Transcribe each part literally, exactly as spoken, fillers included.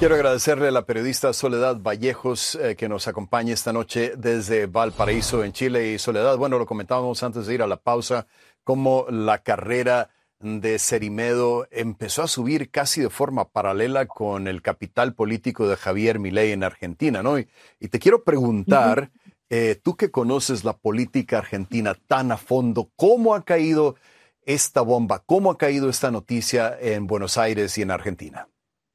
Quiero agradecerle a la periodista Soledad Vallejos eh, que nos acompaña esta noche desde Valparaíso, en Chile. Y Soledad, bueno, lo comentábamos antes de ir a la pausa, cómo la carrera de Cerimedo empezó a subir casi de forma paralela con el capital político de Javier Milei en Argentina, ¿no? Y, y te quiero preguntar, eh, tú que conoces la política argentina tan a fondo, ¿cómo ha caído esta bomba? ¿Cómo ha caído esta noticia en Buenos Aires y en Argentina?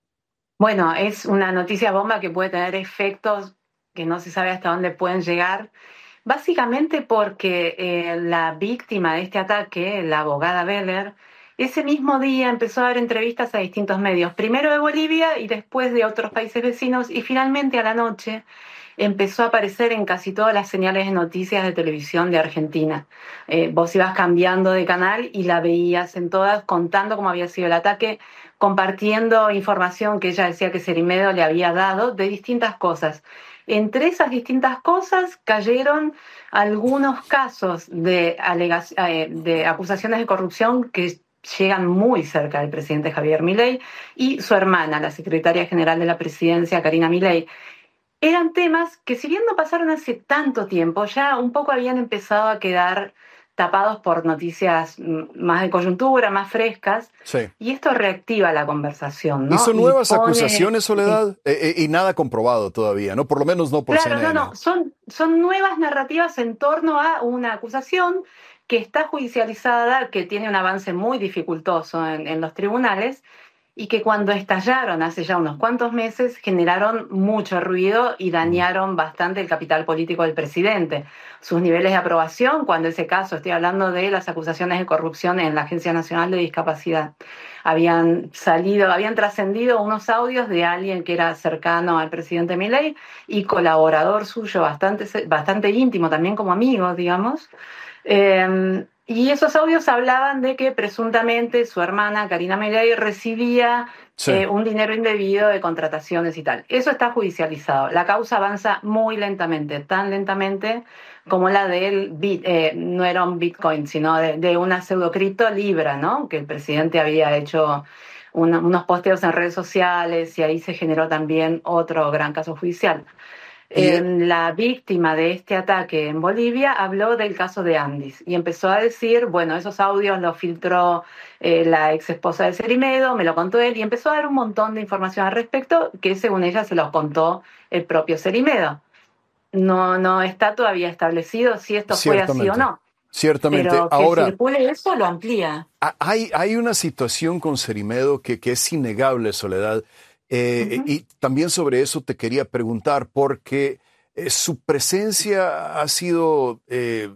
Bueno, es una noticia bomba que puede tener efectos que no se sabe hasta dónde pueden llegar, básicamente porque eh, la víctima de este ataque, la abogada Beller, ese mismo día empezó a dar entrevistas a distintos medios, primero de Bolivia y después de otros países vecinos, y finalmente a la noche empezó a aparecer en casi todas las señales de noticias de televisión de Argentina. Eh, vos ibas cambiando de canal y la veías en todas contando cómo había sido el ataque, compartiendo información que ella decía que Cerimedo le había dado de distintas cosas. Entre esas distintas cosas cayeron algunos casos de, alegac- eh, de acusaciones de corrupción que llegan muy cerca del presidente Javier Milei y su hermana, la secretaria general de la presidencia, Karina Milei. Eran temas que, si bien no pasaron hace tanto tiempo, ya un poco habían empezado a quedar tapados por noticias mm, más de coyuntura, más frescas, Sí. y esto reactiva la conversación, ¿no? Hizo Y nuevas pone... acusaciones, eh, Soledad, eh, eh, y nada comprobado todavía, ¿no? Por lo menos no por Claro, no, C N N. no, son, son nuevas narrativas en torno a una acusación que está judicializada, que tiene un avance muy dificultoso en, en los tribunales, y que cuando estallaron hace ya unos cuantos meses generaron mucho ruido y Mm. dañaron bastante el capital político del presidente. Sus niveles de aprobación, cuando ese caso, estoy hablando de las acusaciones de corrupción en la Agencia Nacional de Discapacidad, habían salido, habían trascendido unos audios de alguien que era cercano al presidente Milei y colaborador suyo, bastante, bastante íntimo, también como amigo, digamos. Eh, y esos audios hablaban de que presuntamente su hermana, Karina Milei, recibía Sí. eh, un dinero indebido de contrataciones y tal. Eso está judicializado. La causa avanza muy lentamente, tan lentamente como la del, bit, eh, no era un Bitcoin, sino de, de una pseudocripto Libra, ¿no? Que el presidente había hecho una, unos posteos en redes sociales y ahí se generó también otro gran caso judicial. Y, Eh, eh, la víctima de este ataque en Bolivia habló del caso de Andis y empezó a decir, bueno, esos audios los filtró eh, la ex esposa de Cerimedo, me lo contó él, y empezó a dar un montón de información al respecto que según ella se los contó el propio Cerimedo. No, no está todavía establecido si esto fue así o ciertamente, no, ciertamente. pero que Ahora, circule eso lo amplía. ha- hay, hay una situación con Cerimedo que, que es innegable, Soledad. Eh, Ujú. y también sobre eso te quería preguntar, porque eh, su presencia ha sido eh,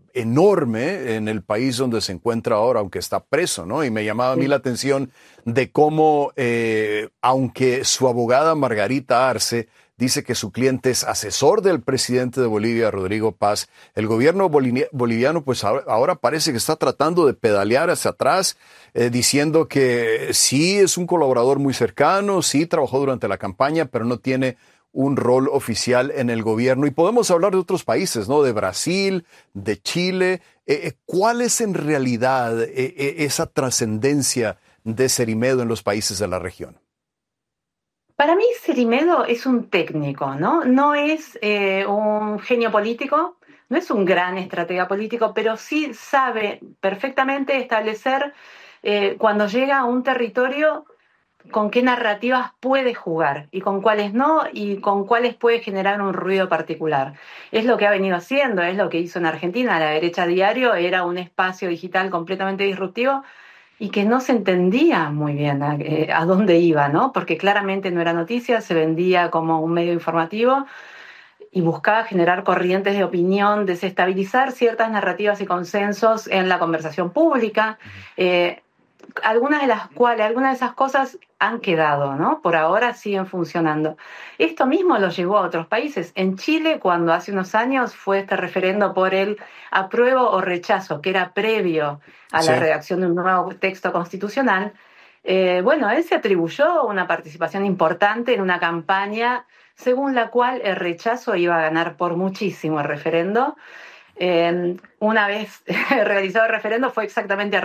enorme en el país donde se encuentra ahora, aunque está preso, ¿no? Y me llamaba a mí la Sí. atención de cómo, eh, aunque su abogada Margarita Arce dice que su cliente es asesor del presidente de Bolivia, Rodrigo Paz, el gobierno bolivia- boliviano pues ahora, ahora parece que está tratando de pedalear hacia atrás, eh, diciendo que sí es un colaborador muy cercano, sí trabajó durante la campaña, pero no tiene un rol oficial en el gobierno. Y podemos hablar de otros países, ¿no? De Brasil, de Chile. Eh, eh, ¿Cuál es en realidad eh, eh, esa trascendencia de Cerimedo en los países de la región? Para mí, Cerimedo es un técnico, ¿no? No es eh, un genio político, no es un gran estratega político, pero sí sabe perfectamente establecer eh, cuando llega a un territorio con qué narrativas puede jugar y con cuáles no, y con cuáles puede generar un ruido particular. Es lo que ha venido haciendo, es lo que hizo en Argentina. La Derecha Diario era un espacio digital completamente disruptivo y que no se entendía muy bien a, eh, a dónde iba, ¿no? Porque claramente no era noticia, se vendía como un medio informativo y buscaba generar corrientes de opinión, desestabilizar ciertas narrativas y consensos en la conversación pública. Eh, algunas de las cuales, algunas de esas cosas han quedado, ¿no? Por ahora siguen funcionando. Esto mismo lo llevó a otros países. En Chile, cuando hace unos años fue este referendo por el apruebo o rechazo, que era previo a Sí. la redacción de un nuevo texto constitucional, eh, bueno, él se atribuyó una participación importante en una campaña según la cual el rechazo iba a ganar por muchísimo el referendo. Eh, una vez realizado el referendo fue exactamente